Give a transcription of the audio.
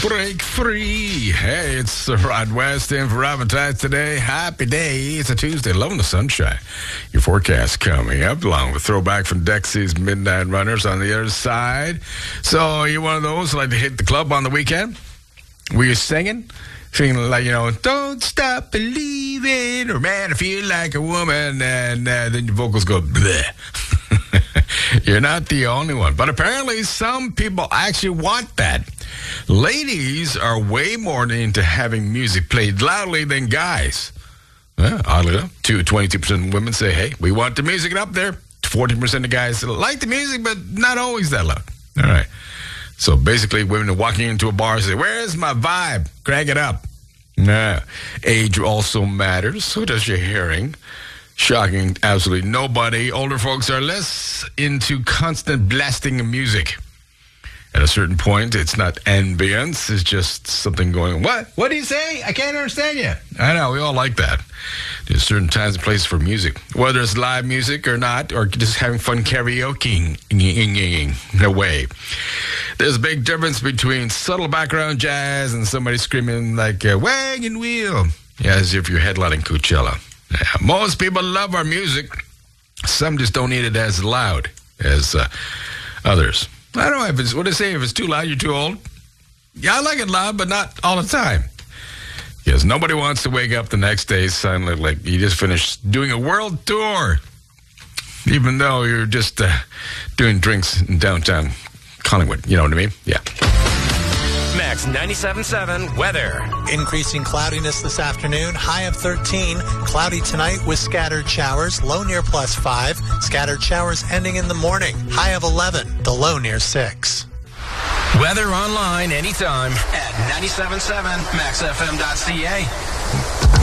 Break free. Hey, it's Rod West in for Robin Tides today. Happy day. It's a Tuesday. Loving the sunshine. Your forecast coming up along with throwback from Dexy's Midnight Runners on the other side. So you're one of those who like to hit the club on the weekend? Were you singing? Singing like, don't stop believing, or man, I feel like a woman, and then your vocals go bleh. You're not the only one. But apparently some people actually want that. Ladies are way more into having music played loudly than guys. Oddly enough, 22% of women say, hey, we want the music up there. 40% of guys like the music, but not always that loud. All right. So basically, women are walking into a bar and say, where's my vibe? Crank it up. Nah. Age also matters. So does your hearing. Shocking, absolutely nobody. Older folks are less into constant blasting of music. At a certain point, it's not ambience. It's just something going, what? What do you say? I can't understand you. I know, we all like that. There's certain times and places for music. Whether it's live music or not, or just having fun karaokeing in a way. There's a big difference between subtle background jazz and somebody screaming like a wagon wheel. Yeah, as if you're headlining Coachella. Yeah, most people love our music. Some just don't need it as loud as others. I don't know if it's, what do they say? If it's too loud, you're too old. Yeah, I like it loud, but not all the time. Because nobody wants to wake up the next day sounding like you just finished doing a world tour. Even though you're just doing drinks in downtown Collingwood. You know what I mean? Yeah. Max 97.7 weather. Increasing cloudiness this afternoon. High of 13. Cloudy tonight with scattered showers. Low near +5. Scattered showers ending in the morning. High of 11. The low near 6. Weather online anytime at 97.7maxfm.ca.